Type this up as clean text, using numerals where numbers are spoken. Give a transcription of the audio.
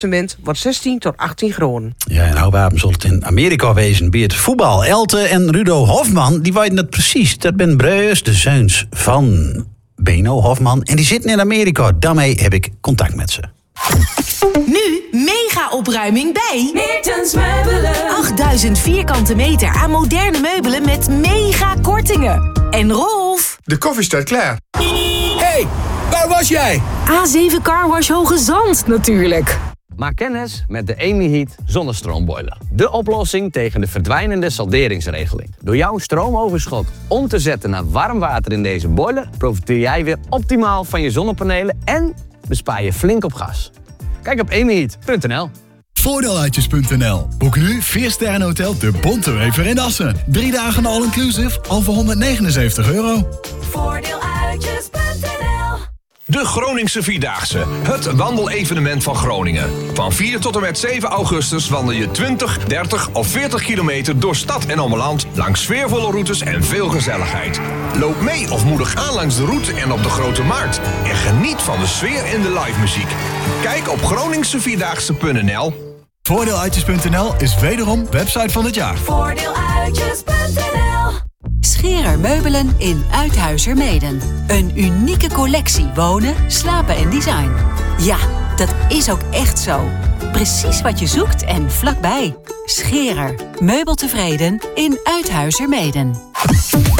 wordt 16 tot 18 kronen. Ja, en Houwapen zal het in Amerika wezen. Bij het voetbal. Elte en Rudo Hofman, die weten het precies. Dat ben Breus, de zeuns van Beno Hofman. En die zitten in Amerika. Daarmee heb ik contact met ze. Nu mega opruiming bij Meertens Meubelen. 8000 vierkante meter aan moderne meubelen met mega kortingen. En Rolf. De koffie staat klaar. Hey, waar was jij? A7 Carwash Hoge Zand natuurlijk. Maak kennis met de EmiHeat zonnestroomboiler. De oplossing tegen de verdwijnende salderingsregeling. Door jouw stroomoverschot om te zetten naar warm water in deze boiler profiteer jij weer optimaal van je zonnepanelen en bespaar je flink op gas. Kijk op emiheat.nl. Voordeeluitjes.nl. Boek nu 4-sterren hotel De Bontewever in Assen. 3 dagen all-inclusive al voor €179. Voordeeluitjes.nl. De Groningse Vierdaagse, het wandelevenement van Groningen. Van 4 tot en met 7 augustus wandel je 20, 30 of 40 kilometer door stad en omland... langs sfeervolle routes en veel gezelligheid. Loop mee of moedig aan langs de route en op de Grote Markt. En geniet van de sfeer en de live muziek. Kijk op groningsevierdaagse.nl. Voordeeluitjes.nl is wederom website van het jaar. Voordeeluitjes.nl. Scherer Meubelen in Uithuizermeeden. Een unieke collectie wonen, slapen en design. Ja, dat is ook echt zo. Precies wat je zoekt en vlakbij. Scherer. Meubeltevreden in Uithuizermeeden.